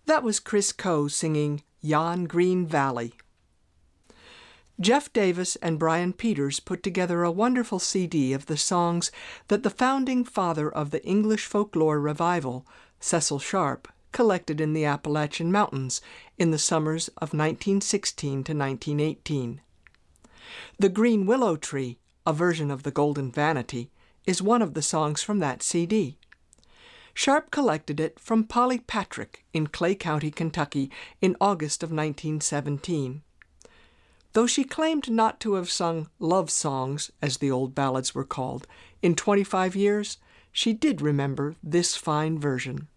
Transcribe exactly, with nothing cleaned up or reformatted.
That was Chris Coe singing Yon Green Valley. Jeff Davis and Brian Peters put together a wonderful C D of the songs that the founding father of the English folklore revival, Cecil Sharp, collected in the Appalachian Mountains in the summers of nineteen sixteen to nineteen eighteen. The Green Willow Tree, a version of the Golden Vanity, is one of the songs from that C D. Sharp collected it from Polly Patrick in Clay County, Kentucky, in August of nineteen seventeen. Though she claimed not to have sung love songs, as the old ballads were called, in twenty-five years, she did remember this fine version.